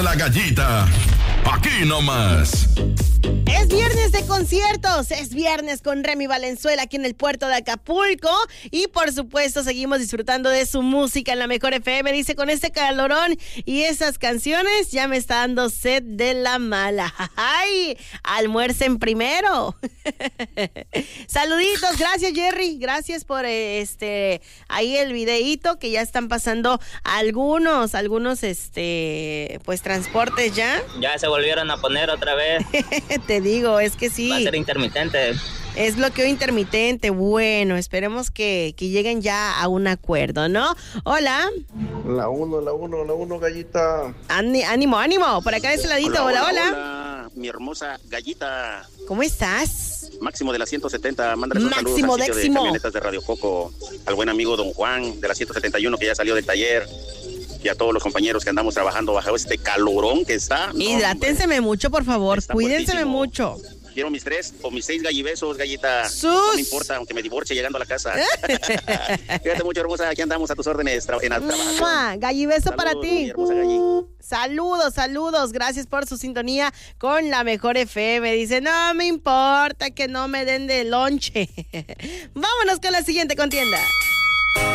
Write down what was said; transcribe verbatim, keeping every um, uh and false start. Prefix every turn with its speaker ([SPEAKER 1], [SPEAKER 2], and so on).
[SPEAKER 1] La Gallita, aquí nomás.
[SPEAKER 2] Es viernes de conciertos, es viernes con Remy Valenzuela aquí en el puerto de Acapulco y por supuesto seguimos disfrutando de su música en la Mejor F M. Dice, con este calorón y esas canciones ya me está dando sed de la mala. ¡Ay! Almuercen primero. Saluditos, gracias Jerry, gracias por este ahí el videíto que ya están pasando algunos, algunos este pues transportes ya.
[SPEAKER 3] Ya se volvieron a poner otra vez.
[SPEAKER 2] Te digo, es que sí.
[SPEAKER 3] Va a ser intermitente.
[SPEAKER 2] Es bloqueo intermitente. Bueno, esperemos que, que lleguen ya a un acuerdo, ¿no? Hola.
[SPEAKER 4] La uno, la uno, la uno, Gallita.
[SPEAKER 2] Ani- ánimo, ánimo. Por acá de ese ladito. Hola, hola.
[SPEAKER 5] Hola, hola, mi hermosa Gallita.
[SPEAKER 2] ¿Cómo estás?
[SPEAKER 5] Máximo de la ciento setenta. Mándale un
[SPEAKER 2] Máximo,
[SPEAKER 5] saludo al sitio de
[SPEAKER 2] décimo.
[SPEAKER 5] camionetas de Radio Coco, al buen amigo Don Juan de la ciento setenta y uno que ya salió del taller, y a todos los compañeros que andamos trabajando bajo este calorón que está.
[SPEAKER 2] Hidrátenseme mucho, por favor.
[SPEAKER 5] Está
[SPEAKER 2] Cuídenseme
[SPEAKER 5] fuertísimo.
[SPEAKER 2] mucho.
[SPEAKER 5] Quiero mis tres o mis seis gallibesos, Gallita.
[SPEAKER 2] Sus.
[SPEAKER 5] No me importa, aunque me divorcie llegando a la casa. Cuídate mucho, hermosa. Aquí andamos a tus órdenes tra- en el trabajo.
[SPEAKER 2] ¡Mua! Gallibeso
[SPEAKER 5] Saludos,
[SPEAKER 2] para
[SPEAKER 5] mi
[SPEAKER 2] ti.
[SPEAKER 5] hermosa Galli.
[SPEAKER 2] Saludos, saludos. Gracias por su sintonía con la Mejor F M. Dice, no me importa que no me den de lonche. Vámonos con la siguiente contienda.